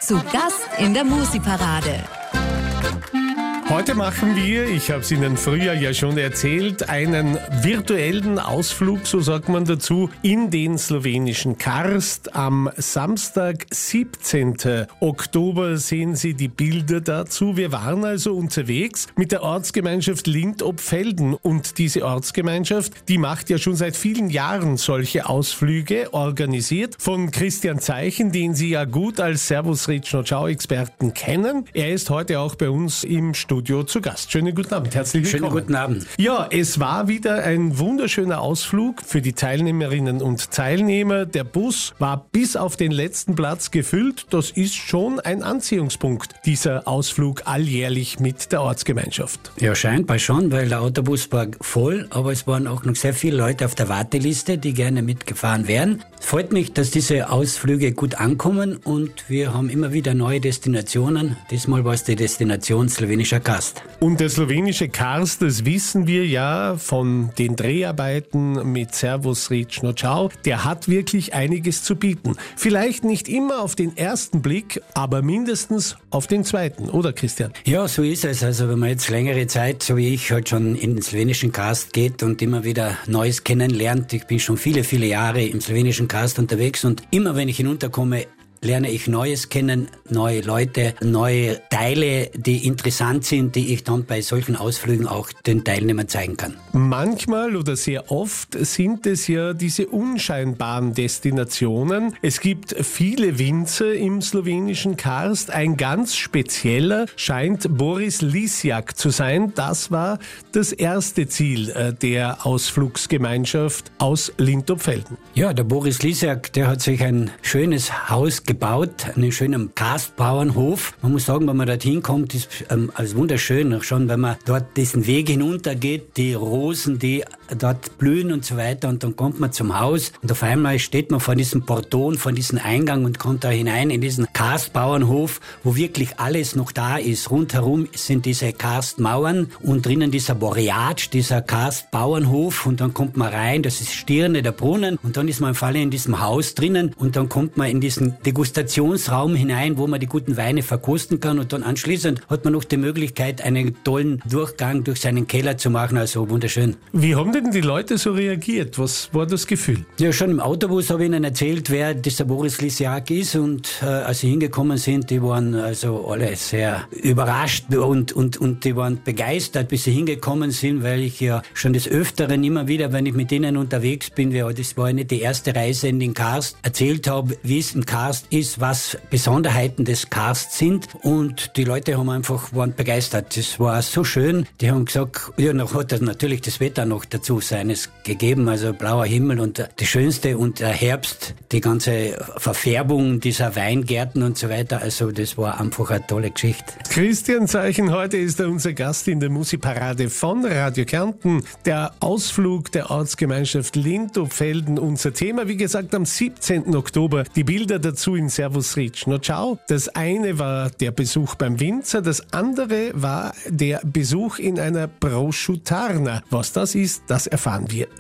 Zu Gast in der Musi-Parade. Heute machen wir, ich habe es Ihnen früher ja schon erzählt, einen virtuellen Ausflug, so sagt man dazu, in den slowenischen Karst. Am Samstag, 17. Oktober sehen Sie die Bilder dazu. Wir waren also unterwegs mit der Ortsgemeinschaft Lindt-ob-Velden. Und diese Ortsgemeinschaft, die macht ja schon seit vielen Jahren solche Ausflüge, organisiert von Christian Zeichen, den Sie ja gut als Servus Ritschnau-Experten kennen. Er ist heute auch bei uns im Studio zu Gast. Schönen guten Abend, herzlich willkommen. Schönen guten Abend. Ja, es war wieder ein wunderschöner Ausflug für die Teilnehmerinnen und Teilnehmer. Der Bus war bis auf den letzten Platz gefüllt. Das ist schon ein Anziehungspunkt, dieser Ausflug alljährlich mit der Ortsgemeinschaft. Ja, scheinbar schon, weil der Autobus war voll, aber es waren auch noch sehr viele Leute auf der Warteliste, die gerne mitgefahren wären. Es freut mich, dass diese Ausflüge gut ankommen und wir haben immer wieder neue Destinationen. Diesmal war es die Destination slowenischer Karst. Und der slowenische Karst, das wissen wir ja von den Dreharbeiten mit Servus Ritschnau, der hat wirklich einiges zu bieten. Vielleicht nicht immer auf den ersten Blick, aber mindestens auf den zweiten, oder Christian? Ja, so ist es. Also wenn man jetzt längere Zeit, so wie ich, halt schon in den slowenischen Karst geht und immer wieder Neues kennenlernt. Ich bin schon viele, viele Jahre im slowenischen Karst unterwegs und immer wenn ich hinunterkomme, lerne ich Neues kennen, neue Leute, neue Teile, die interessant sind, die ich dann bei solchen Ausflügen auch den Teilnehmern zeigen kann. Manchmal oder sehr oft sind es ja diese unscheinbaren Destinationen. Es gibt viele Winzer im slowenischen Karst. Ein ganz spezieller scheint Boris Lisjak zu sein. Das war das erste Ziel der Ausflugsgemeinschaft aus Lindt-ob-Velden. Ja, der Boris Lisjak, der hat sich ein schönes Haus gebaut, einen schönen Karstbauernhof. Man muss sagen, wenn man dorthin kommt, ist alles wunderschön. Schon wenn man dort diesen Weg hinuntergeht, die Rosen, die dort blühen und so weiter. Und dann kommt man zum Haus und auf einmal steht man vor diesem Porton, vor diesem Eingang und kommt da hinein in diesen Karstbauernhof, wo wirklich alles noch da ist. Rundherum sind diese Karstmauern und drinnen dieser Boreatsch, dieser Karstbauernhof. Und dann kommt man rein, das ist Stirne, der Brunnen. Und dann ist man im Falle in diesem Haus drinnen und dann kommt man in diesen Degustationsraum hinein, wo man die guten Weine verkosten kann. Und dann anschließend hat man noch die Möglichkeit, einen tollen Durchgang durch seinen Keller zu machen. Also wunderschön. Wie haben denn die Leute so reagiert? Was war das Gefühl? Ja, schon im Autobus habe ich ihnen erzählt, wer dieser Boris Lisjak ist. Und als sie hingekommen sind, die waren also alle sehr überrascht und die waren begeistert, bis sie hingekommen sind, weil ich ja schon des Öfteren immer wieder, wenn ich mit ihnen unterwegs bin, das war nicht die erste Reise in den Karst, erzählt habe, wie es im Karst ist, was Besonderheiten des Karsts sind. Und die Leute waren begeistert. Das war so schön. Die haben gesagt, ja, noch hat natürlich das Wetter noch dazu seines gegeben, also blauer Himmel und das Schönste und der Herbst, die ganze Verfärbung dieser Weingärten und so weiter. Also das war einfach eine tolle Geschichte. Christian Zeichen, heute ist er unser Gast in der Musi-Parade von Radio Kärnten. Der Ausflug der Ortsgemeinschaft Lindt-ob-Velden, unser Thema. Wie gesagt, am 17. Oktober. Die Bilder dazu in Servus Ritschnau. Das eine war der Besuch beim Winzer, das andere war der Besuch in einer Prosciuttarna. Was das ist, das erfahren wir